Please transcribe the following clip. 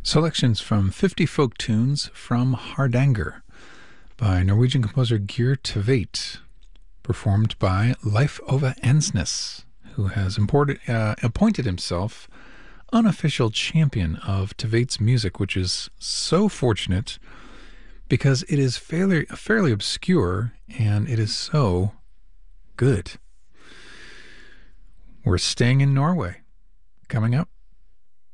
Selections from 50 folk tunes from Hardanger by Norwegian composer Geir Tveit, performed by Leif Ove Ensnes, who has appointed himself unofficial champion of Tveit's music, which is so fortunate because it is fairly obscure and it is so good. We're staying in Norway. Coming up,